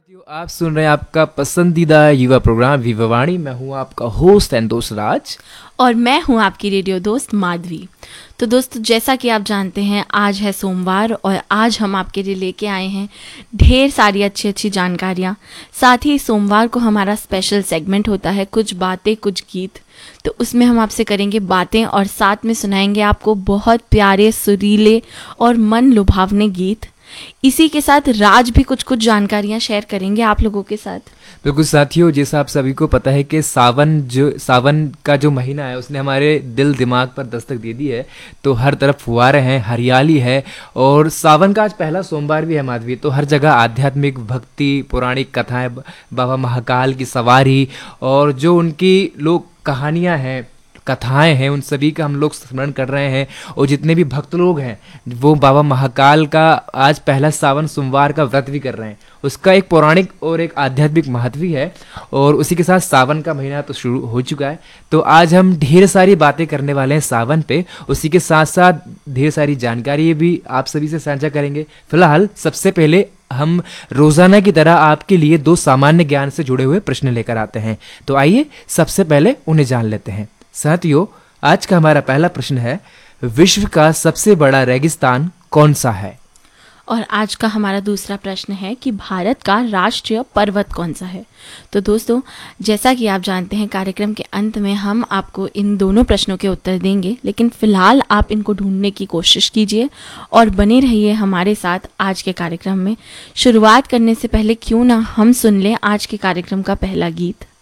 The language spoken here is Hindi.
साथियों, आप सुन रहे हैं आपका पसंदीदा युवा प्रोग्राम विवावाणी। मैं हूं आपका होस्ट एंड दोस्त राज। और मैं हूं आपकी रेडियो दोस्त माधवी। तो दोस्तों, जैसा कि आप जानते हैं, आज है सोमवार और आज हम आपके लिए लेके आए हैं ढेर सारी अच्छी अच्छी जानकारियां। साथ ही सोमवार को हमारा स्पेशल सेगमेंट होता है कुछ बातें कुछ गीत। तो उसमें हम आपसे करेंगे बातें और साथ में सुनाएंगे आपको बहुत प्यारे सुरीले और मन लुभावने गीत। इसी के साथ राज भी कुछ कुछ जानकारियां शेयर करेंगे आप लोगों के साथ। बिल्कुल साथियों, जैसा आप सभी को पता है कि सावन का जो महीना है उसने हमारे दिल दिमाग पर दस्तक दे दी है। तो हर तरफ फुहारे हैं, हरियाली है और सावन का आज पहला सोमवार भी है माधवी। तो हर जगह आध्यात्मिक भक्ति, पौराणिक कथाएं, बाबा महाकाल की सवारी और जो उनकी लोक कहानियां हैं, कथाएं हैं, उन सभी का हम लोग स्मरण कर रहे हैं। और जितने भी भक्त लोग हैं वो बाबा महाकाल का आज पहला सावन सोमवार का व्रत भी कर रहे हैं। उसका एक पौराणिक और एक आध्यात्मिक महत्व भी है। और उसी के साथ सावन का महीना तो शुरू हो चुका है। तो आज हम ढेर सारी बातें करने वाले हैं सावन पे। उसी के साथ साथ ढेर सारी जानकारी भी आप सभी से साझा करेंगे। फिलहाल सबसे पहले हम रोजाना की तरह आपके लिए दो सामान्य ज्ञान से जुड़े हुए प्रश्न लेकर आते हैं। तो आइए सबसे पहले उन्हें जान लेते हैं। साथियों, आज का हमारा पहला प्रश्न है, विश्व का सबसे बड़ा रेगिस्तान कौन सा है? और आज का हमारा दूसरा प्रश्न है कि भारत का राष्ट्रीय पर्वत कौन सा है? तो दोस्तों, जैसा कि आप जानते हैं, कार्यक्रम के अंत में हम आपको इन दोनों प्रश्नों के उत्तर देंगे, लेकिन फिलहाल आप इनको ढूंढने की कोशिश कीजिए और बने रहिए हमारे साथ आज के कार्यक्रम में। शुरुआत करने से पहले क्यों ना हम सुन लें आज के कार्यक्रम का पहला गीत।